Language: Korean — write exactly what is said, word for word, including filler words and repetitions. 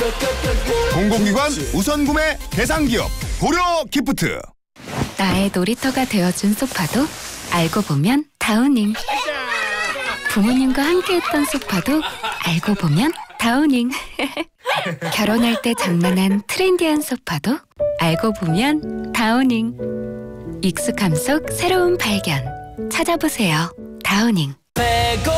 공공기관 우선 구매 대상기업 고려 기프트. 나의 놀이터가 되어준 소파도 알고 보면 다우닝. 부모님과 함께했던 소파도 알고 보면 다우닝. 결혼할 때 장만한 트렌디한 소파도 알고 보면 다우닝. 익숙함 속 새로운 발견. 찾아보세요. 다우닝.